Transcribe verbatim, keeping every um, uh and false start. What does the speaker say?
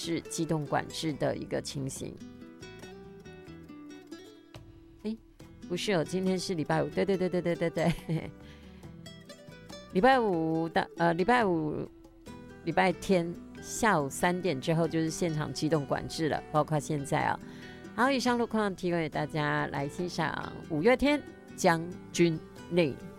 制、机动管制的一个情形。哎，不是哦，今天是礼拜五，对对对对对对对，礼拜五的呃礼拜五礼拜天下午三点之后就是现场机动管制了，包括现在啊、哦。好，以上路况提供给大家来欣赏五月天《将军令》。